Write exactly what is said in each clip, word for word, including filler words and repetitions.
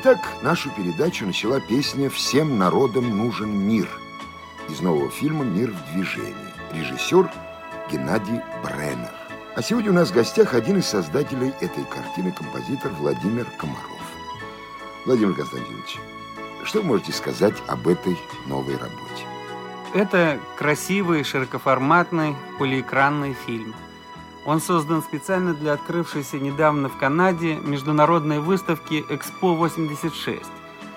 Итак, нашу передачу начала песня «Всем народам нужен мир» из нового фильма «Мир в движении». Режиссер Геннадий Бреннер. А сегодня у нас в гостях один из создателей этой картины, композитор Владимир Комаров. Владимир Константинович, что вы можете сказать об этой новой работе? Это красивый, широкоформатный, полиэкранный фильм. Он создан специально для открывшейся недавно в Канаде международной выставки Экспо восемьдесят шесть.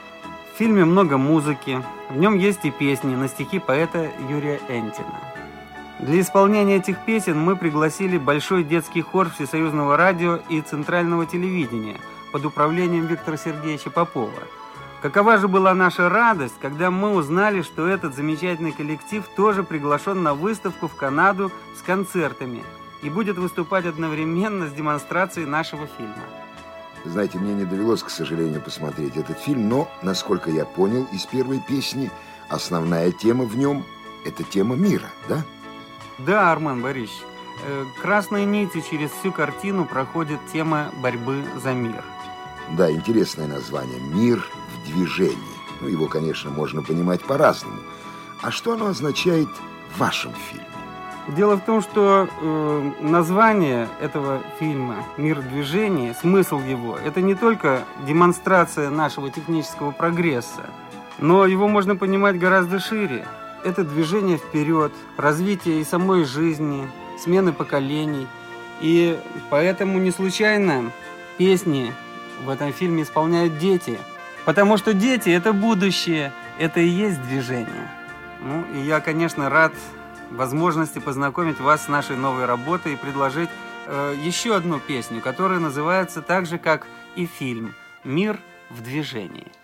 В фильме много музыки, в нем есть и песни на стихи поэта Юрия Энтина. Для исполнения этих песен мы пригласили Большой детский хор Всесоюзного радио и Центрального телевидения под управлением Виктора Сергеевича Попова. Какова же была наша радость, когда мы узнали, что этот замечательный коллектив тоже приглашен на выставку в Канаду с концертами и будет выступать одновременно с демонстрацией нашего фильма. Знаете, мне не довелось, к сожалению, посмотреть этот фильм, но, насколько я понял из первой песни, основная тема в нем – это тема мира, да? Да, Армен Борисович. Красной нитью через всю картину проходит тема борьбы за мир. Да, интересное название «Мир в движении». Ну, его, конечно, можно понимать по-разному. А что оно означает в вашем фильме? Дело в том, что э, название этого фильма «Мир в движении», смысл его, это не только демонстрация нашего технического прогресса, но его можно понимать гораздо шире. Это движение вперед, развитие и самой жизни, смены поколений. И поэтому не случайно песни в этом фильме исполняют дети. Потому что дети – это будущее, это и есть движение. Ну, и я, конечно, рад возможности познакомить вас с нашей новой работой и предложить э, еще одну песню, которая называется так же, как и фильм «Мир в движении».